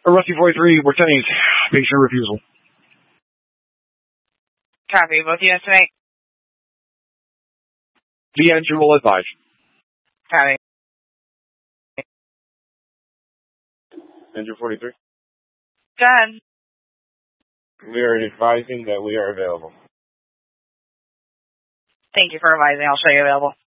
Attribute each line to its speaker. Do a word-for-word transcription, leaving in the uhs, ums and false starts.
Speaker 1: Rusty forty-three, we're ten patient refusal.
Speaker 2: Copy, both units tonight.
Speaker 1: The engine will advise.
Speaker 2: Copy.
Speaker 3: Engine forty-three.
Speaker 2: Go ahead.
Speaker 3: We are advising that we are available.
Speaker 2: Thank you for advising. I'll show you available.